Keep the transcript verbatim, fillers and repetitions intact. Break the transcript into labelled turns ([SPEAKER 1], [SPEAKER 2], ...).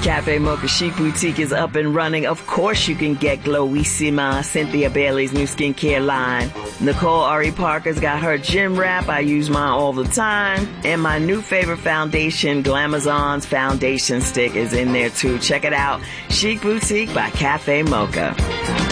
[SPEAKER 1] Cafe Mocha Chic Boutique is up and running. Of course you can get Glowissima, Cynthia Bailey's new skincare line. Nicole Ari Parker's got her gym wrap. I use mine all the time. And my new favorite foundation, Glamazon's Foundation Stick, is in there too. Check it out. Chic Boutique by Cafe Mocha.